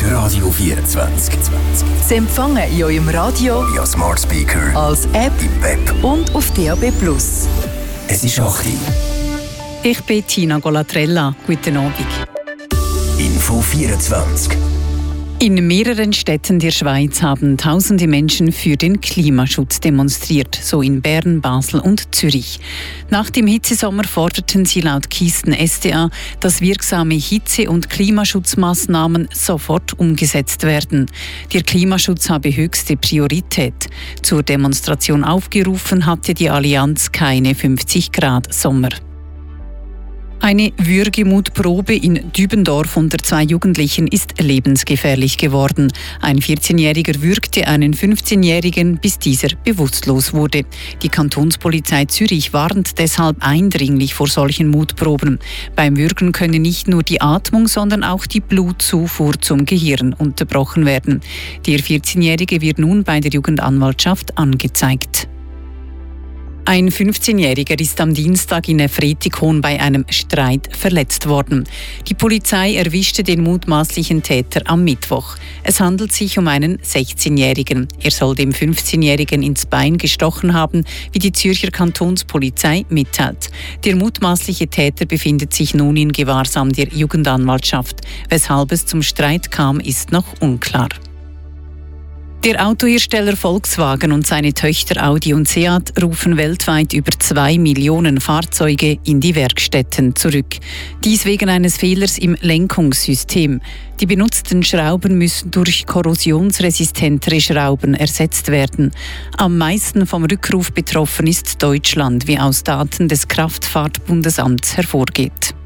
ist Radio 24. Sie empfangen in eurem Radio, via Smart Speaker, als App im Web und auf DAB+. Es ist 8 Uhr. Ich bin Tina Golatrella. Guten Abend. Info 24. In mehreren Städten der Schweiz haben tausende Menschen für den Klimaschutz demonstriert, so in Bern, Basel und Zürich. Nach dem Hitzesommer forderten sie laut Kisten-SDA, dass wirksame Hitze- und Klimaschutzmaßnahmen sofort umgesetzt werden. Der Klimaschutz habe höchste Priorität. Zur Demonstration aufgerufen hatte die Allianz keine 50-Grad-Sommer. Eine Würgemutprobe in Dübendorf unter 2 Jugendlichen ist lebensgefährlich geworden. Ein 14-Jähriger würgte einen 15-Jährigen, bis dieser bewusstlos wurde. Die Kantonspolizei Zürich warnt deshalb eindringlich vor solchen Mutproben. Beim Würgen könne nicht nur die Atmung, sondern auch die Blutzufuhr zum Gehirn unterbrochen werden. Der 14-Jährige wird nun bei der Jugendanwaltschaft angezeigt. Ein 15-Jähriger ist am Dienstag in Efretikon bei einem Streit verletzt worden. Die Polizei erwischte den mutmaßlichen Täter am Mittwoch. Es handelt sich um einen 16-Jährigen. Er soll dem 15-Jährigen ins Bein gestochen haben, wie die Zürcher Kantonspolizei mitteilt. Der mutmaßliche Täter befindet sich nun in Gewahrsam der Jugendanwaltschaft. Weshalb es zum Streit kam, ist noch unklar. Der Autohersteller Volkswagen und seine Töchter Audi und Seat rufen weltweit über 2 Millionen Fahrzeuge in die Werkstätten zurück. Dies wegen eines Fehlers im Lenkungssystem. Die benutzten Schrauben müssen durch korrosionsresistentere Schrauben ersetzt werden. Am meisten vom Rückruf betroffen ist Deutschland, wie aus Daten des Kraftfahrtbundesamts hervorgeht.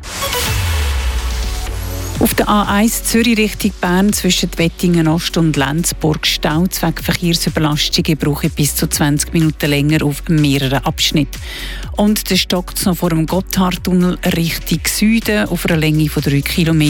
Auf der A1 Zürich Richtung Bern zwischen Wettingen Ost und Lenzburg Stau wegen Verkehrsüberlastungen brauchen bis zu 20 Minuten länger auf mehreren Abschnitten. Und der stockt noch vor dem Gotthardtunnel Richtung Süden auf einer Länge von 3 Kilometern.